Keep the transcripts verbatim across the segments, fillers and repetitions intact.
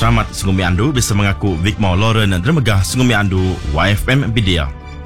Selamat Sungguh Andu bisa mengaku Vikmo Lauren Dermegah Sungguh Andu Y F M Bidia.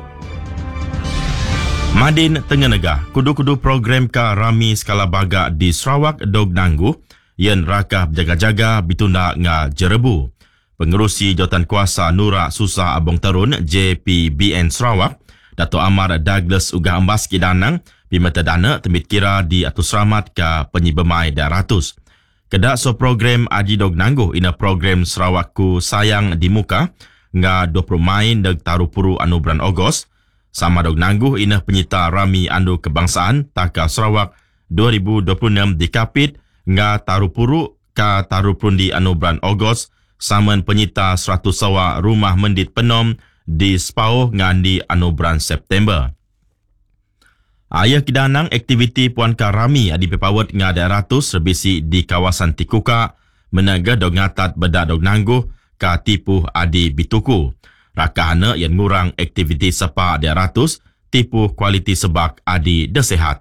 Madin Tengah Negah, kudu-kudu program ka rami skala baga di Sarawak dog nanggu, yen rakah berjaga-jaga bitunda nga jerebu. Pengerusi Jawatan Kuasa Nura Susah Abong Terun J P B N Sarawak, Dato' Amar Douglas Ugah Ambas Kidanang, pimata dana temit kira di atus ramat ka penyibemai daratus. Kedak so program Aji Dog Nanggu ina program Sarawakku Sayang di Muka, nga dua puluh Mai deg taruh puru anu bulan Ogos, sama Dog Nanggu ina penyita rami andu kebangsaan taka Sarawak dua ribu dua puluh enam dikapit nga taruh puru ka taruh purundi anu bulan Ogos, saman penyita seratus sawa rumah mendit penom di Sepauh ngandi anu bulan September. Ayah kidanang aktiviti Puan Karami adi pepawat ngada ratus rebisi di kawasan Tikuka menaga dog ngatat beda dog nangguh ka tipu adi bituku. Rakahana yang ngurang aktiviti sepa ada ratus tipu kualiti sebak adi desehat.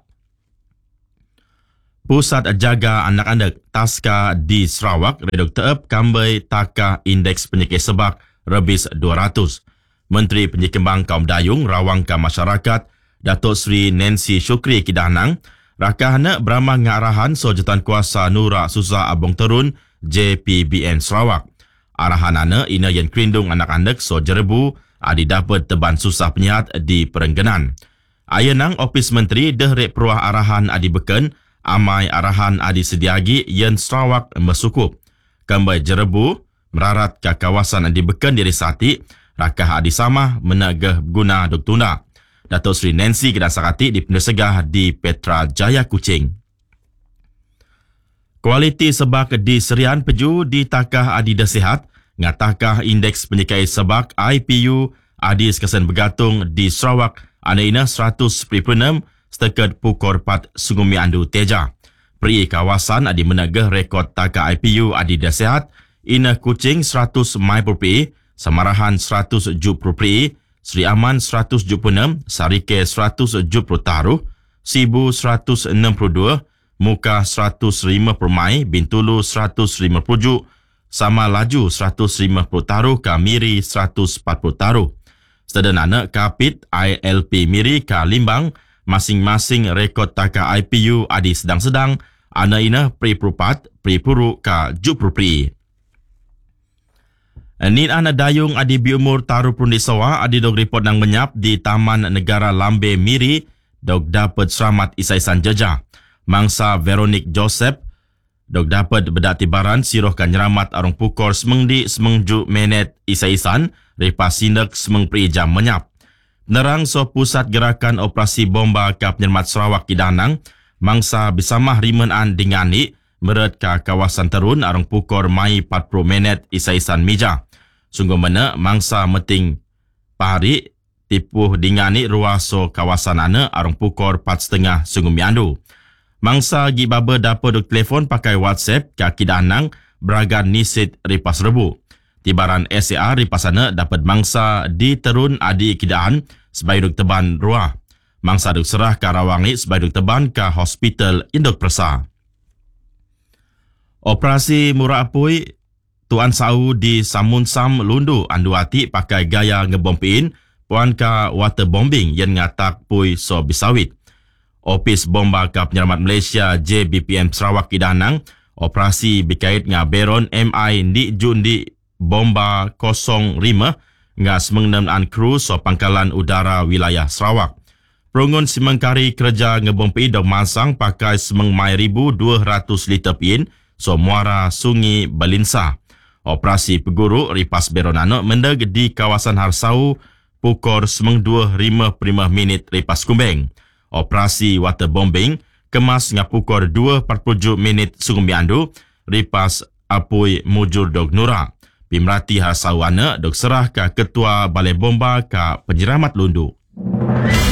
Pusat Jaga Anak-anak Taska di Sarawak redok teep kambai taka indeks penyakit sebak rebis dua ratus. Menteri Penyekembang Kaum Dayung Rawangka Masyarakat Datuk Seri Nancy Syukri Kidanang, rakahana beramah ngarahan Jawatan Kuasa Nura Susah Abong Terun J P B N Sarawak. Arahanana ina yang kerindung anak-anak so jerebu adi dapat teban susah penyihat di perengganan. Ayenang Opis Menteri dehrek peruah arahan adi beken, amai arahan adi sediagi yang Sarawak mesukup. Kambai jerebu merarat ke kawasan adi beken diri sati, rakah adi samah menagah guna dok tuna. Datuk Seri Nancy kedasakati di Pendesegah di Petra Jaya Kuching. Kualiti sebak di Serian Peju di takah adi desehat, ngatakah indeks penyikai sebak I P U adi sekesen bergantung di Sarawak anaina seratus perpuluhan enam setakat pukor pat Sungguh Andu Teja. Peri kawasan adi menagah rekod takah I P U adi desehat, ina Kuching seratus mai perpi, Samarahan seratus juk perpi, Sri Aman seratus tujuh puluh enam, Sarike seratus tujuh puluh taruh, Sibu seratus enam puluh dua, Muka seratus lima puluh mai, Bintulu seratus lima puluh juk, sama Laju seratus lima puluh taruh, Kamiri seratus empat puluh taruh. Sedanana Kapit I L P Miri ka Limbang, masing-masing rekod taka I P U adi sedang-sedang, ana ina pri perupat, pri puru ka juk perpi. Nin ana dayung adi biumur taruh purundi sawa adi dog report nang menyap di Taman Negara Lambe Miri dog dapat selamat isaisan jejah. Mangsa Veronique Joseph dog dapat bedatibaran siroh kan nyeramat arung pukor semengdi semengju menet isaisan repas sindak semeng pri jam menyap. Nerang so pusat gerakan operasi bomba ka penyelamat Sarawak Kidanang mangsa bisamah rimenan dingani meret ka kawasan terun arung pukor mai empat puluh menet isaisan mija. Sungguh mana mangsa meting pahari tipuh dingani ruaso kawasan ana arung pukor empat setengah Sungguh Miandu. Mangsa gibaba dapat duk telefon pakai WhatsApp ka Kidanang beragan nisit ripas rebu. Tibaran S A R ripas ana dapat mangsa di terun adi Kidaan sebagai duk teban ruah. Mangsa duk serah ka Rawangi sebagai duk teban ka Hospital Induk Persa. Operasi Murah Apui Tuan Sau di Samun Sam Lundu Anduati pakai gaya ngebompiin puan ka waterbombing yang ngatak pui so bisawit. Opis Bomba ka Penyelamat Malaysia J B P M Sarawak Kidanang operasi berkait nga Beron M I di Jundi Bomba kosong lima nga semengneman kru so pangkalan udara wilayah Sarawak. Perungun simengkari kerja ngebompiin dog masang pakai semeng mai ribu dua ratus liter pin so muara Sungi Balinsa. Operasi Peguru Ripas Beronano mendeg di kawasan Harsau pukor semeng dua lima puluh lima minit Ripas Kumbeng. Operasi Waterbombing kemas ngapukor dua empat puluh tujuh minit Sungguh Miandu Ripas Apui Mujur Dog Nura. Pimrati Harsau ana dog serah ka Ketua Balai Bomba ka Penjeramat Lundu.